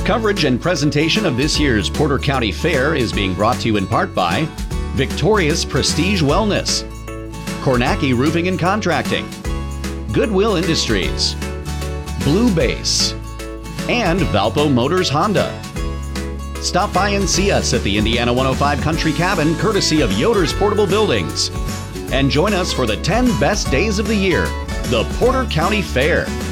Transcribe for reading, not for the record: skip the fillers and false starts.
Coverage and presentation of this year's Porter County Fair is being brought to you in part by Victoria's Prestige Wellness, Kornacki Roofing and Contracting, Goodwill Industries, Blue Base, and Valpo Motors Honda. Stop by and see us at the Indiana 105 Country Cabin, courtesy of Yoder's Portable Buildings. And join us for the 10 best days of the year, the Porter County Fair.